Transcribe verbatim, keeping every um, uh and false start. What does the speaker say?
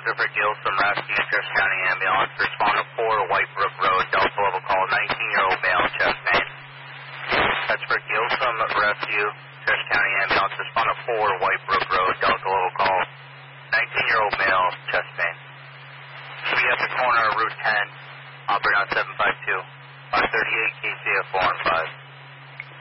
for Gilson Rescue, Church County Ambulance. Respond to four White Brook Road, Delta level call, nineteen-year-old male, chest pain. That's for Gilson Rescue, Church County Ambulance. Respond to four White Brook Road, Delta level call, nineteen-year-old male, chest pain. Should be at the corner of Route ten, operating on seven five two, five thirty-eight K C F four and five.